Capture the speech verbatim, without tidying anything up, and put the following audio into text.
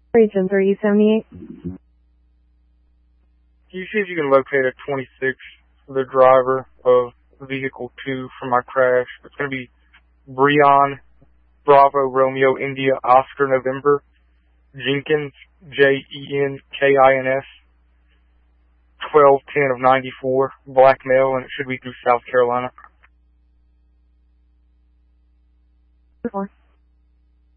Region three seventy-eight. Can you see if you can locate a twenty-six, the driver of vehicle two for my crash? It's going to be Breon Bravo Romeo India Oscar November Jenkins, J E N K I N S, twelve ten of ninety-four, black male, and it should be through South Carolina. Four.